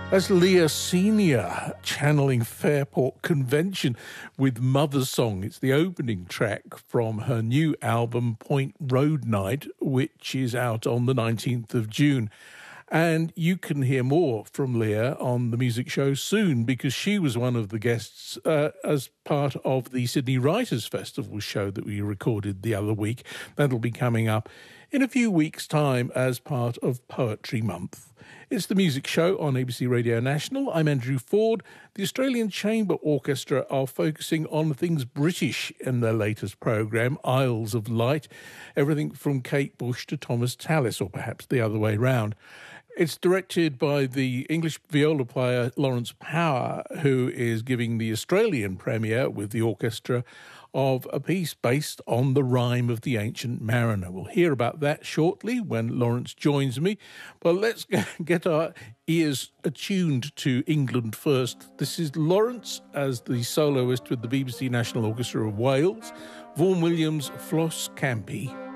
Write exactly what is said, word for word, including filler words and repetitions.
That's Leah Senior channeling Fairport Convention with Mother's Song. It's the opening track from her new album, Point Road Night, which is out on the nineteenth of June. And you can hear more from Leah on the music show soon, because she was one of the guests uh, as part of the Sydney Writers' Festival show that we recorded the other week. That'll be coming up in a few weeks' time as part of Poetry Month. It's the music show on A B C Radio National. I'm Andrew Ford. The Australian Chamber Orchestra are focusing on things British in their latest programme, Isles of Light, everything from Kate Bush to Thomas Tallis, or perhaps the other way round. It's directed by the English viola player Lawrence Power, who is giving the Australian premiere with the orchestra of a piece based on the rhyme of the Ancient Mariner. We'll hear about that shortly when Lawrence joins me. But let's get our ears attuned to England first. This is Lawrence as the soloist with the B B C National Orchestra of Wales, Vaughan Williams, Floss Campy.